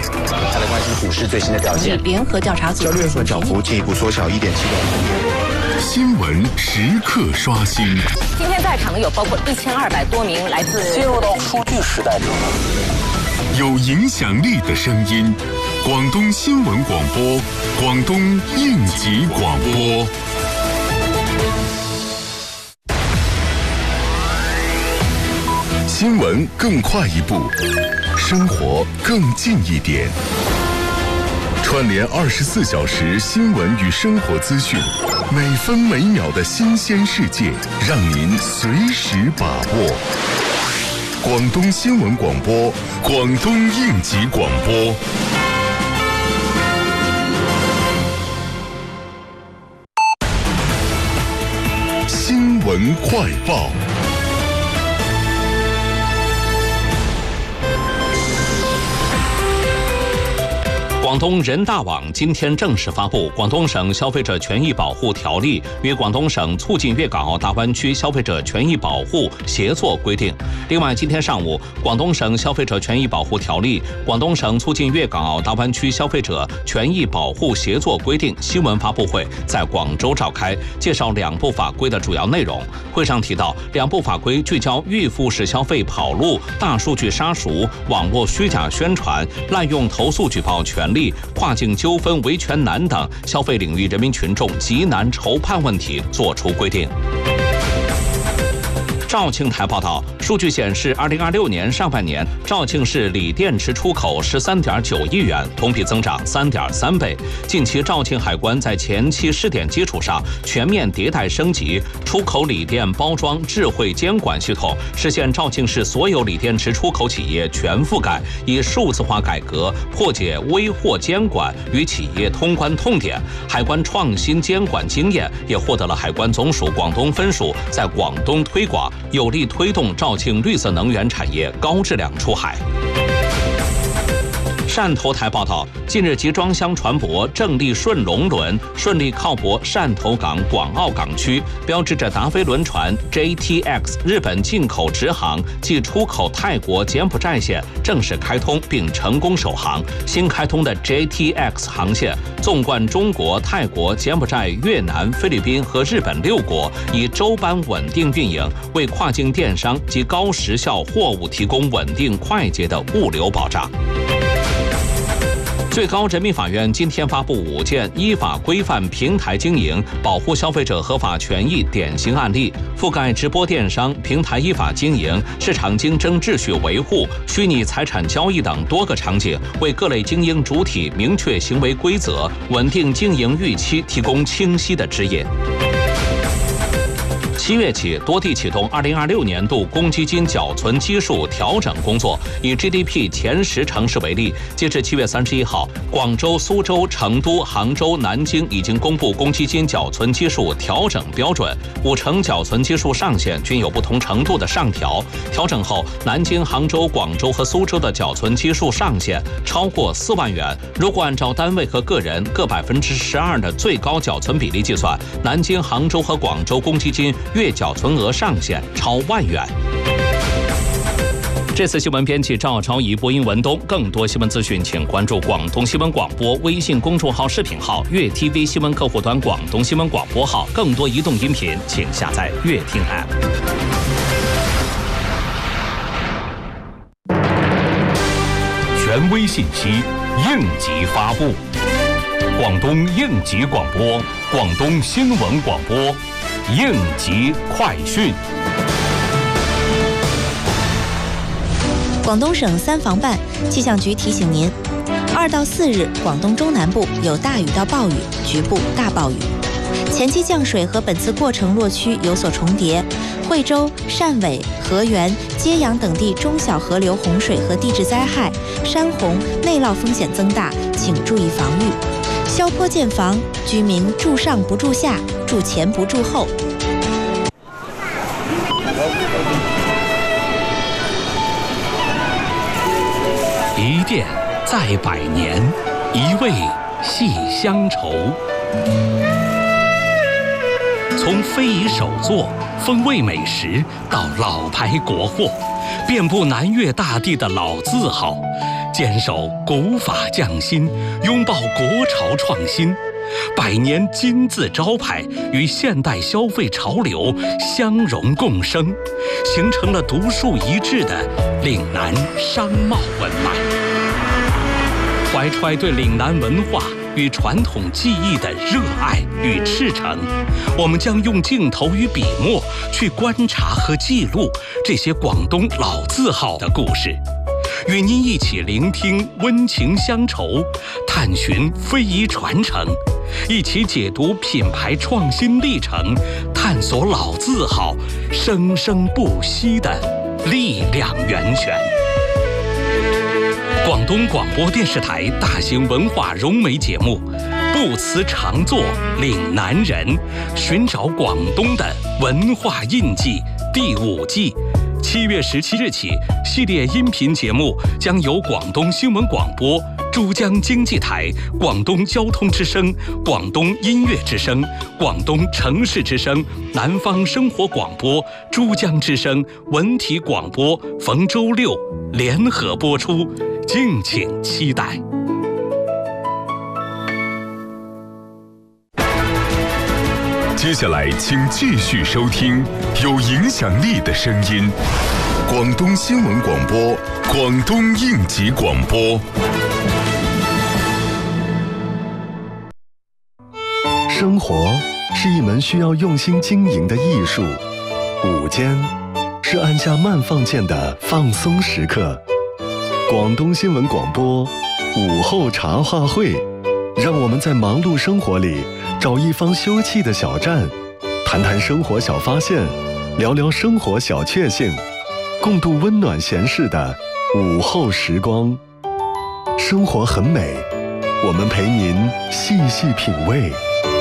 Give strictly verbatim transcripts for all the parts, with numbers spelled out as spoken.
列。 再来关心股市最新的表现。 联合调查组交易日涨幅进一步缩小一点七个百分点。 新闻时刻刷新。 今天在场的有包括一千二百多名来自进入到数据时代之后， 有影响力的声音，广东新闻广播，广东应急广播。新闻更快一步，生活更近一点。串联二十四小时新闻与生活资讯，每分每秒的新鲜世界，让您随时把握。广东新闻广播，广东应急广播。新闻快报。 广东人大网今天正式发布《广东省消费者权益保护条例》与广东省促进粤港澳大湾区消费者权益保护协作规定。另外，今天上午，《广东省消费者权益保护条例》、《广东省促进粤港澳大湾区消费者权益保护协作规定》新闻发布会在广州召开，介绍两部法规的主要内容。会上提到，两部法规聚焦预付式消费跑路、大数据杀熟、网络虚假宣传、滥用投诉举报权利、跨境纠纷维权难等消费领域人民群众极难筹判问题作出规定。肇庆台报道，数据显示，二零二六年上半年，肇庆市锂电池出口十三点九亿元，同比增长三点三倍。近期，肇庆海关在前期试点基础上，全面迭代升级出口锂电包装智慧监管系统，实现肇庆市所有锂电池出口企业全覆盖，以数字化改革破解微货监管与企业通关痛点。海关创新监管经验也获得了海关总署广东分署在广东推广，有力推动肇庆绿色能源产业高质量出海。汕头台报道，近日集装箱船舶正利顺龙轮顺利靠泊汕头港广澳港区，标志着达菲轮船 J T X 日本进口直航即出口泰国、柬埔寨线正式开通并成功首航。新开通的 J T X 航线纵贯中国、泰国、柬埔寨、越南、菲律宾和日本六国，以周班稳定运营，为跨境电商及高时效货物提供稳定快捷的物流保障。最高人民法院今天发布五件依法规范平台经营、保护消费者合法权益典型案例，覆盖直播电商、平台依法经营、市场竞争秩序维护、虚拟财产交易等多个场景，为各类经营主体明确行为规则、稳定经营预期提供清晰的指引。七月起，多地启动二零二六年度公积金缴存基数调整工作。以 G D P 前十城市为例，截至七月三十一号，广州、苏州、成都、杭州、南京已经公布公积金缴存基数调整标准，五成缴存基数上限均有不同程度的上调。调整后，南京、杭州、广州和苏州的缴存基数上限超过四万元。如果按照单位和个人各百分之十二的最高缴存比例计算，南京、杭州和广州公积金月缴存额上限超万元。这次新闻编辑赵超仪，播音文东。更多新闻资讯，请关注广东新闻广播微信公众号、视频号、粤 T V 新闻客户端、广东新闻广播号。更多移动音频，请下载粤听 App。 权威信息，应急发布。广东应急广播，广东新闻广播。应急快讯。 广东省三防办气象局提醒您，二到四日广东中南部有大雨到暴雨，局部大暴雨。前期降水和本次过程落区有所重叠，惠州、汕尾、河源、揭阳等地中小河流洪水和地质灾害、山洪、内涝风险增大，请注意防御。消坡建防，居民住上不住下，住前不住后。 一店在百年，一味系乡愁。从非遗手作、风味美食到老牌国货，遍布南粤大地的老字号， 坚守古法匠心，拥抱国潮创新，百年金字招牌与现代消费潮流相融共生，形成了独树一帜的岭南商贸文脉。怀揣对岭南文化与传统技艺的热爱与赤诚，我们将用镜头与笔墨去观察和记录这些广东老字号的故事，与您一起聆听温情乡愁，探寻非遗传承，一起解读品牌创新历程，探索老字号生生不息的力量源泉。广东广播电视台大型文化融媒节目《不辞常作岭南人》，寻找广东的文化印记第五季，七月十七日起，系列音频节目将由广东新闻广播、珠江经济台、广东交通之声、广东音乐之声、广东城市之声、南方生活广播、珠江之声、文体广播逢周六联合播出，敬请期待。 接下来，请继续收听有影响力的声音——广东新闻广播、广东应急广播。 生活是一门需要用心经营的艺术，午间是按下慢放键的放松时刻。广东新闻广播午后茶话会，让我们在忙碌生活里找一方休憩的小站，谈谈生活小发现，聊聊生活小确幸，共度温暖闲适的午后时光。生活很美，我们陪您细细品味。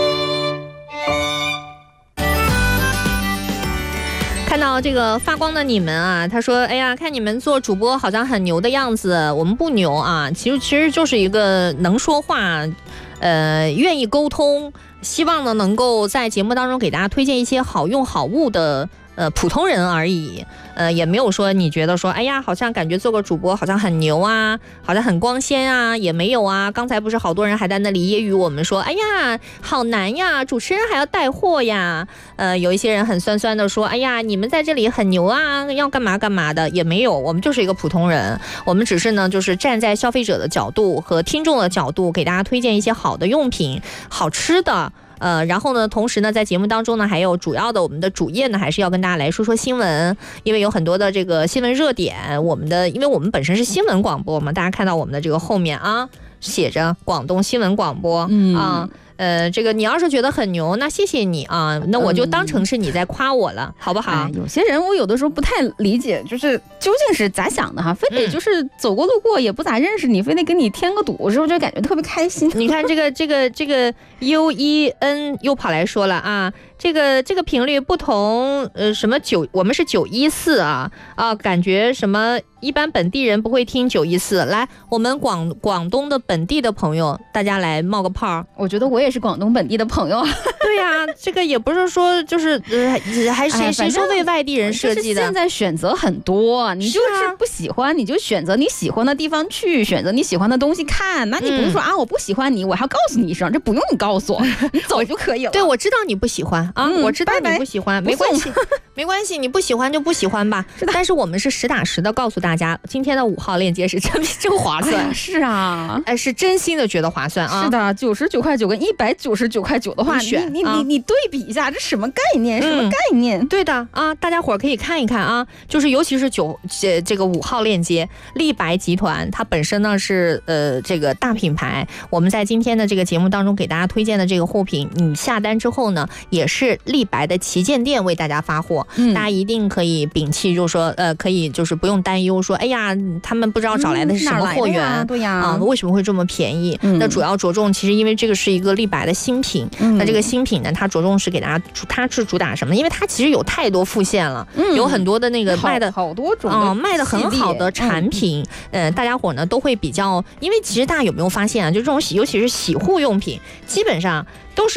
看到这个发光的你们啊，他说：“哎呀，看你们做主播好像很牛的样子，我们不牛啊，其实其实就是一个能说话，呃，愿意沟通，希望呢能够在节目当中给大家推荐一些好用好物的呃普通人而已。呃，也没有说你觉得说，哎呀，好像感觉做个主播好像很牛啊，好像很光鲜啊，也没有啊。刚才不是好多人还在那里揶揄我们说，哎呀，好难呀，主持人还要带货呀。呃，有一些人很酸酸的说，哎呀，你们在这里很牛啊，要干嘛干嘛的，也没有，我们就是一个普通人，我们只是呢，就是站在消费者的角度和听众的角度，给大家推荐一些好的用品、好吃的。呃，然后呢，同时呢，在节目当中呢，还有主要的我们的主页呢，还是要跟大家来说说新闻，因为有很多的这个新闻热点，我们的，因为我们本身是新闻广播嘛，大家看到我们的这个后面啊，写着广东新闻广播，嗯啊。呃，这个你要是觉得很牛，那谢谢你啊，那我就当成是你在夸我了，嗯、好不好、 哎？有些人我有的时候不太理解，就是究竟是咋想的哈，非得就是走过路过也不咋认识你，非得跟你添个堵，是不是就感觉特别开心？ 你看这个这个这个 U E N 又跑来说了啊，这个这个频率不同，呃，什么九，我们是九一四啊啊，感觉什么一般本地人不会听九一四，来，我们广广东的本地的朋友，大家来冒个泡。 我觉得我也是广东本地的朋友。 对呀、啊，这个也不是说就是呃，还谁、哎、谁说为外地人设计的？ 现在选择很多，你就是不喜欢，你就选择你喜欢的地方去，选择你喜欢的东西看。那你不是说、嗯、啊，我不喜欢你，我还要告诉你一声，这不用你告诉我，你走就可以了。 对，我知道你不喜欢啊、嗯，我知道你不喜欢， 拜拜没关系，没关系，你不喜欢就不喜欢吧。是的，但是我们是实打实的告诉大家，今天的五号链接是真真划算、 哎。是啊， 哎，是真心的觉得划算啊。 是的，九十九块九跟一百九十九块九的话，你你你、啊、你对比一下，这什么概念？什么概念？ 嗯、对的啊，大家伙可以看一看啊，就是尤其是九这这个五号链接，立白集团它本身呢是呃这个大品牌，我们在今天的这个节目当中给大家推荐的这个货品，你下单之后呢，也是立白的旗舰店为大家发货，嗯、大家一定可以摒弃，就是说呃可以就是不用担忧说，哎呀，他们不知道找来的是什么货源， 嗯、对呀， 啊，为什么会这么便宜？嗯、那主要着重其实因为这个是一个立白的新品，嗯、那这个新品呢，它着重是给大家，它是主打什么？因为它其实有太多副线了，嗯、有很多的那个卖的好多种， 嗯、呃，卖的很好的产品，嗯、呃，大家伙呢都会比较，因为其实大家有没有发现啊？就这种洗，尤其是洗护用品，基本上都是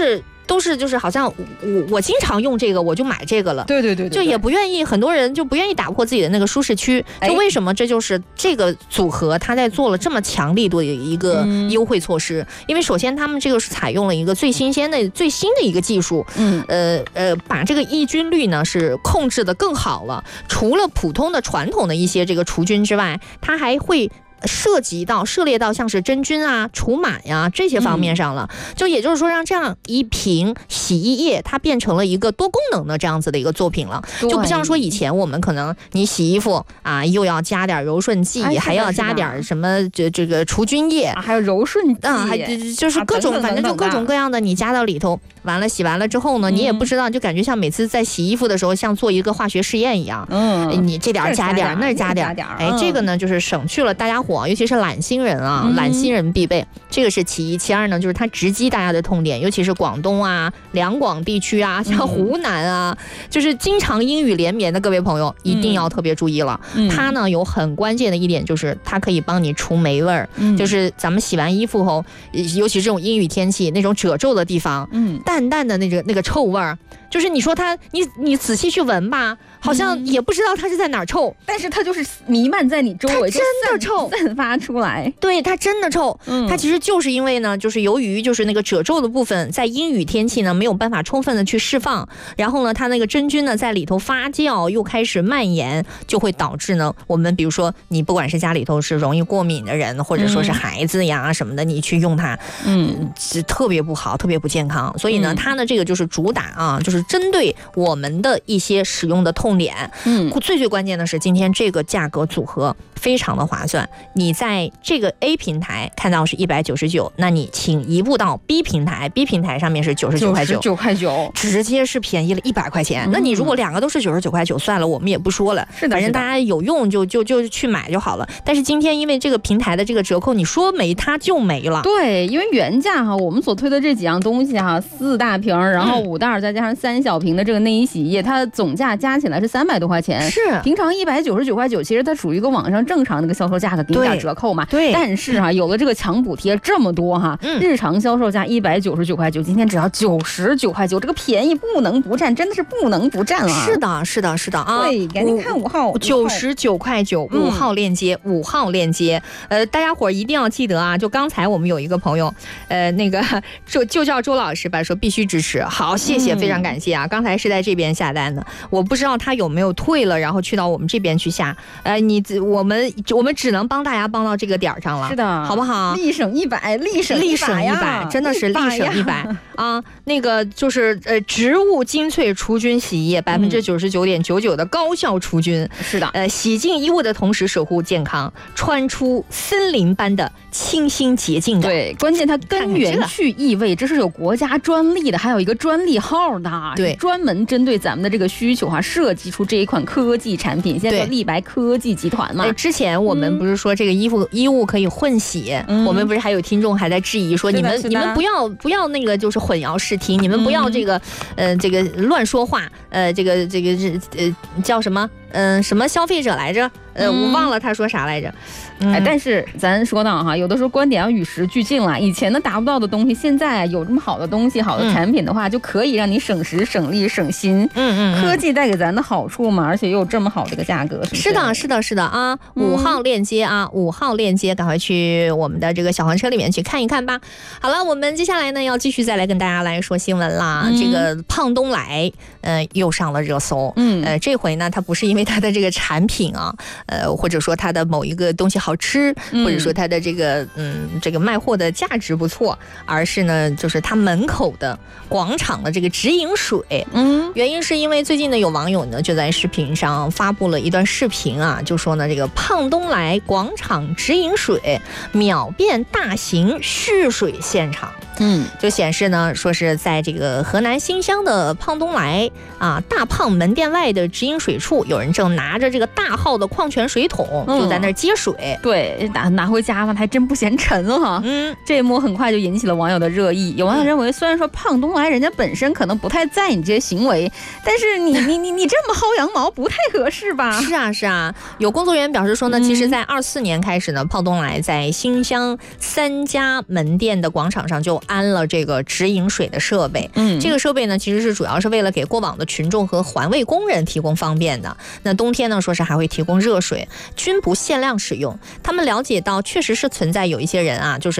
都是就是好像我我经常用这个，我就买这个了。 对对 对, 对, 对， 就也不愿意，很多人就不愿意打破自己的那个舒适区。就为什么这就是这个组合他在做了这么强力度的一个优惠措施？嗯、因为首先他们这个是采用了一个最新鲜的、最新的一个技术，嗯，呃呃，把这个抑菌率呢是控制的更好了。除了普通的传统的一些这个除菌之外，它还会涉及到涉猎到像是真菌啊、除螨呀这些方面上了，嗯、就也就是说让这样一瓶洗衣液它变成了一个多功能的这样子的一个作品了，就不像说以前我们可能你洗衣服啊又要加点柔顺剂，哎、还要加点什么这这个除菌液， 啊、还有柔顺剂， 啊，还就是各种、啊、反正就各种各样的你加到里头，完了洗完了之后呢，嗯、你也不知道，就感觉像每次在洗衣服的时候像做一个化学试验一样，嗯，你这点加点那儿加点，哎，嗯、这个呢就是省去了大家伙。尤其是懒星人啊，嗯、懒星人必备，这个是其一。其二呢，就是它直击大家的痛点，尤其是广东啊、两广地区啊，像湖南啊，嗯、就是经常阴雨连绵的各位朋友，一定要特别注意了。嗯、它呢有很关键的一点，就是它可以帮你除霉味儿，嗯、就是咱们洗完衣服后，尤其这种阴雨天气那种褶皱的地方，嗯，淡淡的那个那个臭味儿。就是你说它，你你仔细去闻吧，好像也不知道它是在哪儿臭， 嗯、但是它就是弥漫在你周围， 它真的臭， 散发出来。 对，它真的臭。嗯，它其实就是因为呢，就是由于就是那个褶皱的部分在阴雨天气呢没有办法充分的去释放，然后呢，它那个真菌呢在里头发酵，又开始蔓延，就会导致呢，我们比如说你不管是家里头是容易过敏的人，或者说是孩子呀什么的，你去用它，嗯，特别不好，特别不健康。所以呢，嗯、它呢这个就是主打啊，就是。针对我们的一些使用的痛点，嗯，最最关键的是今天这个价格组合非常的划算。你在这个 A 平台看到是一百九十九，那你请移步到 B 平台 ，B 平台上面是九十九块九， 九块九， 直接是便宜了一百块钱。嗯、那你如果两个都是九十九块九，算了，我们也不说了， 是的， 反正大家有用就就就去买就好了。但是今天因为这个平台的这个折扣，你说没它就没了。 对，因为原价哈，我们所推的这几样东西哈，四大瓶，然后五袋再加上三小瓶的这个内衣洗衣液，它总价加起来是三百多块钱， 是平常一百九十九块九，其实它属于一个网上正常的一个销售价格，给你点折扣嘛。 对， 但是哈、啊，有了这个强补贴这么多哈，嗯、日常销售价一百九十九块九，今天只要九十九块九，这个便宜不能不占，真的是不能不占啊！ 是的，是的，是的啊！ 对，赶紧看五号， 九十九块九，五号链接，五、嗯、号链接。呃，大家伙一定要记得啊！就刚才我们有一个朋友，呃，那个就就叫周老师吧，说必须支持，好，谢谢，嗯、非常感谢啊！刚才是在这边下单的，我不知道他有没有退了，然后去到我们这边去下。呃，你我们我们只能帮大家帮到这个点上了， 是的， 好不好？ 立省一百，立省立省一百，真的是立省一百啊！那个就是呃，植物精粹除菌洗衣液，百分之九十九点九九的高效除菌， 是的， 呃，洗净衣物的同时守护健康，穿出森林般的清新洁净感。 对，关键它根源去异味，这是有国家专利的，还有一个专利号的， 对， 专门针对咱们的这个需求哈、啊，设计出这一款科技产品。现在叫立白科技集团嘛。 之前我们不是说这个衣服、嗯、衣物可以混洗、嗯，我们不是还有听众还在质疑说你们你们不要不要那个就是混淆视听，你们不要这个、嗯、呃这个乱说话，呃这个这个是呃叫什么嗯、呃、什么消费者来着？呃，我忘了他说啥来着。 嗯、哎，但是咱说到哈，有的时候观点要与时俱进了。以前的达不到的东西，现在有这么好的东西、好的产品的话，嗯、就可以让你省时、省力、省心。嗯嗯，科技带给咱的好处嘛，而且又有这么好的一个价格，是不是？ 是的，是的，是的啊！五号链接啊，五号链接，赶快去我们的这个小黄车里面去看一看吧。好了，我们接下来呢要继续再来跟大家来说新闻啦。嗯、这个胖东来，呃，又上了热搜。嗯，呃，这回呢，它不是因为它的这个产品啊。呃，或者说它的某一个东西好吃，或者说它的这个嗯这个卖货的价值不错，而是呢就是它门口的广场的这个直饮水。嗯，原因是因为最近呢有网友呢就在视频上发布了一段视频啊，就说呢这个胖东来广场直饮水秒变大型蓄水现场。嗯，就显示呢，说是在这个河南新乡的胖东来啊大胖门店外的直饮水处，有人正拿着这个大号的矿泉水桶，嗯、就在那儿接水。 对，拿拿回家嘛，还真不嫌沉哈。嗯，这一幕很快就引起了网友的热议。有网友认为，虽然说胖东来人家本身可能不太在意你这些行为，但是你你你你这么薅羊毛不太合适吧？ 是啊是啊，有工作人员表示说呢，嗯、其实在二四年开始呢，胖东来在新乡三家门店的广场上就安了这个直饮水的设备。 嗯， 这个设备呢，其实是主要是为了给过往的群众和环卫工人提供方便的。那冬天呢，说是还会提供热水，均不限量使用。他们了解到，确实是存在有一些人啊，就是